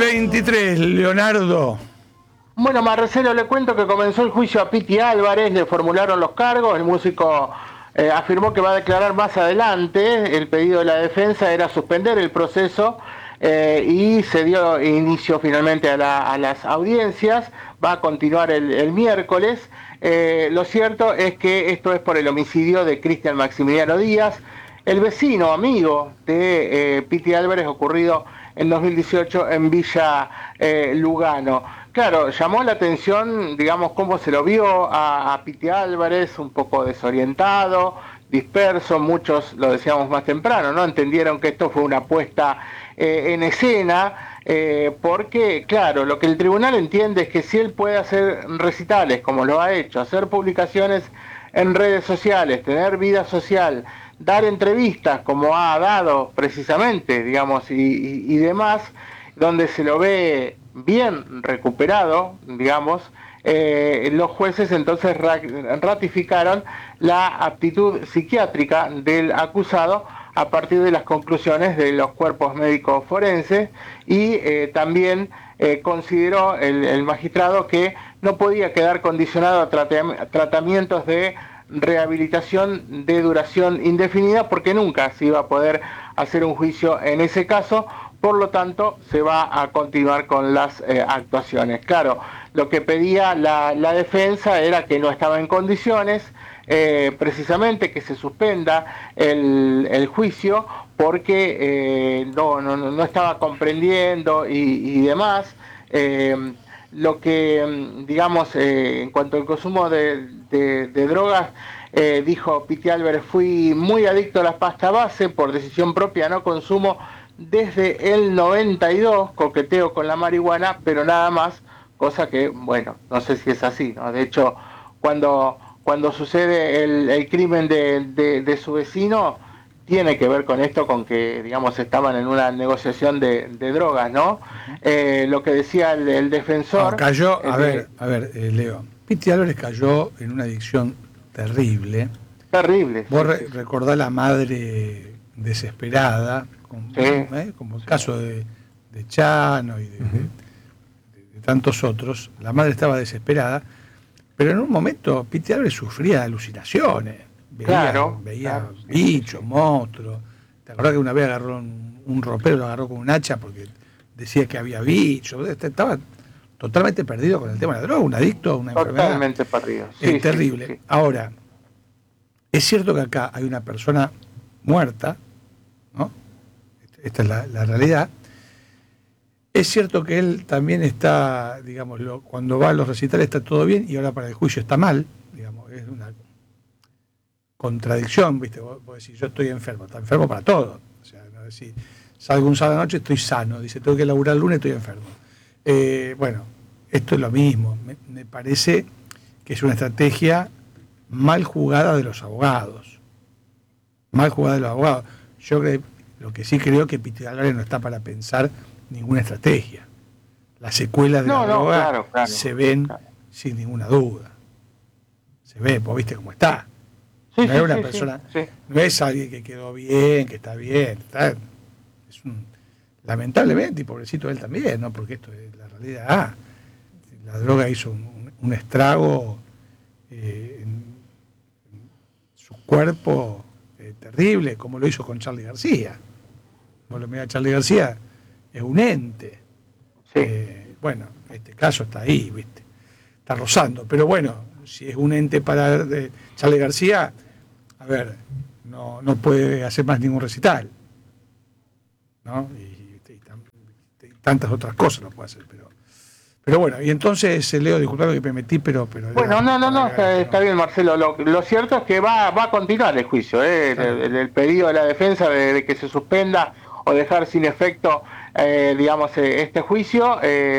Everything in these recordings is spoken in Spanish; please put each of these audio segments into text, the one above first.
23, Leonardo. Bueno, Marcelo, le cuento que comenzó el juicio a Piti Álvarez, le formularon los cargos, el músico afirmó que va a declarar más adelante. El pedido de la defensa era suspender el proceso y se dio inicio finalmente a las audiencias. Va a continuar el miércoles. Lo cierto es que esto es por el homicidio de Cristian Maximiliano Díaz, el vecino amigo de Piti Álvarez, ocurrido en 2018 en Villa Lugano. Claro, llamó la atención, digamos, cómo se lo vio a Piti Álvarez, un poco desorientado, disperso. Muchos, lo decíamos más temprano, ¿no? Entendieron que esto fue una puesta en escena, porque, claro, lo que el tribunal entiende es que si él puede hacer recitales, como lo ha hecho, hacer publicaciones en redes sociales, tener vida social, dar entrevistas, como ha dado precisamente, digamos, y demás, donde se lo ve bien recuperado, digamos, los jueces entonces ratificaron la aptitud psiquiátrica del acusado a partir de las conclusiones de los cuerpos médicos forenses y también consideró el magistrado que no podía quedar condicionado a tratamientos de rehabilitación de duración indefinida, porque nunca se iba a poder hacer un juicio en ese caso. Por lo tanto, se va a continuar con las actuaciones. Claro, lo que pedía la defensa era que no estaba en condiciones, precisamente que se suspenda el juicio, porque no estaba comprendiendo y demás. Lo que, digamos, en cuanto al consumo de drogas, dijo Piti Álvarez: fui muy adicto a la pasta base, por decisión propia no consumo desde el 92, coqueteo con la marihuana, pero nada más, cosa que, bueno, no sé si es así, ¿no? De hecho, cuando sucede el crimen de su vecino, tiene que ver con esto, con que, digamos, estaban en una negociación de drogas, ¿no? Lo que decía el defensor... No, cayó, a ver, Leo, Piti Álvarez cayó en una adicción terrible. Terrible. Vos recordás la madre desesperada, como el caso de Chano y de tantos otros. La madre estaba desesperada, pero en un momento Piti Álvarez sufría alucinaciones. Veía bichos, monstruos. ¿Te acordás que una vez agarró un ropero, lo agarró con un hacha porque decía que había bichos? Estaba totalmente perdido con el tema de la droga, un adicto a una enfermedad. Totalmente perdido. Sí, terrible. Sí. Ahora, es cierto que acá hay una persona muerta, ¿no? Esta es la realidad. Es cierto que él también está, digamos, cuando va a los recitales está todo bien y ahora para el juicio está mal, digamos, es una contradicción, ¿viste? Vos decís, yo estoy enfermo, está enfermo para todo. O sea, no decís, salgo un sábado de noche, estoy sano, dice, tengo que laburar el lunes, estoy enfermo. Bueno, esto es lo mismo. Me parece que es una estrategia mal jugada de los abogados. Mal jugada de los abogados. Yo lo que sí creo que Piti Álvarez no está para pensar ninguna estrategia. Las secuelas de la droga se ven sin ninguna duda. Se ve, vos viste cómo está. No es una persona, no es alguien que quedó bien, que está bien. Lamentablemente, y pobrecito él también, ¿no? Porque esto es la realidad. La droga hizo un estrago en su cuerpo terrible, como lo hizo con Charly García. Vos lo mirás a Charly García, es un ente. Bueno, este caso está ahí, ¿viste? Está rozando, pero bueno, si es un ente para Charly García, a ver, no puede hacer más ningún recital, ¿no? Y tantas otras cosas no puede hacer, pero bueno, y entonces, Leo, disculpame que me metí, pero bueno, no, está bien, Marcelo. Lo cierto es que va a continuar el juicio, el pedido de la defensa de que se suspenda o dejar sin efecto, digamos, este juicio,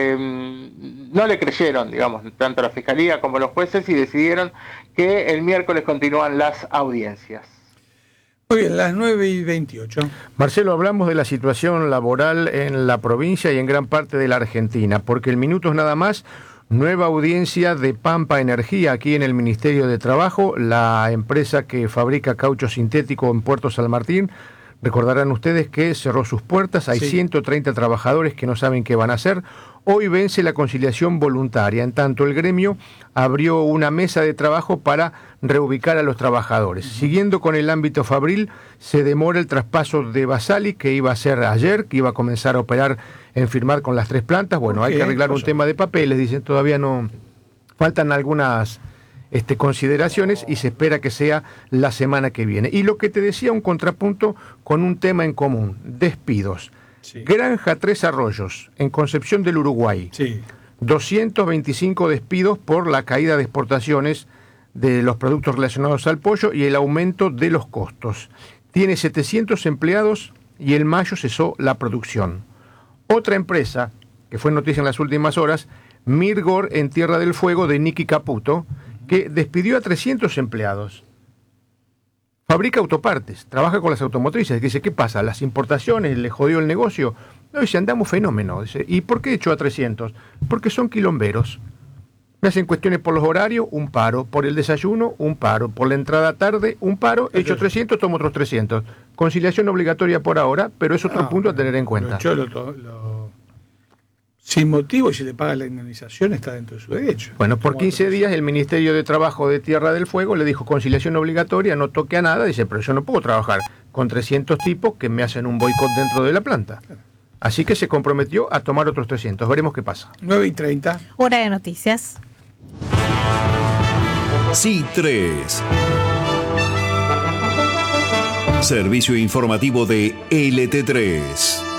no le creyeron, digamos, tanto la Fiscalía como los jueces, y decidieron que el miércoles continúan las audiencias. Muy bien, las 9:28. Marcelo, hablamos de la situación laboral en la provincia y en gran parte de la Argentina, porque en minutos nada más, nueva audiencia de Pampa Energía aquí en el Ministerio de Trabajo, la empresa que fabrica caucho sintético en Puerto San Martín, Recordarán ustedes que cerró sus puertas, hay 130 trabajadores que no saben qué van a hacer. Hoy vence la conciliación voluntaria, en tanto el gremio abrió una mesa de trabajo para reubicar a los trabajadores. Siguiendo con el ámbito fabril, se demora el traspaso de Basali, que iba a ser ayer, que iba a comenzar a operar en firmar con las 3 plantas. Bueno, hay que arreglar un tema de papeles, dicen, todavía no, faltan algunas consideraciones y se espera que sea la semana que viene. Y lo que te decía, un contrapunto con un tema en común, despidos. Sí. Granja Tres Arroyos, en Concepción del Uruguay. Sí. 225 despidos por la caída de exportaciones de los productos relacionados al pollo y el aumento de los costos. Tiene 700 empleados y en mayo cesó la producción. Otra empresa, que fue noticia en las últimas horas, Mirgor en Tierra del Fuego, de Nicky Caputo, que despidió a 300 empleados. Fabrica autopartes, trabaja con las automotrices. Dice, ¿qué pasa? ¿Las importaciones le jodió el negocio? No, dice, andamos fenómeno. Dice, ¿y por qué echó a 300? Porque son quilomberos. Me hacen cuestiones por los horarios, un paro. Por el desayuno, un paro. Por la entrada tarde, un paro. Echo 300, tomo otros 300. Conciliación obligatoria por ahora, pero es otro punto a tener en cuenta. Sin motivo, y si le paga la indemnización, está dentro de su derecho. Bueno, por 15 días el Ministerio de Trabajo de Tierra del Fuego le dijo conciliación obligatoria, no toque a nada. Dice, pero yo no puedo trabajar con 300 tipos que me hacen un boicot dentro de la planta. Así que se comprometió a tomar otros 300. Veremos qué pasa. 9:30. Hora de noticias. C3. Servicio informativo de LT3.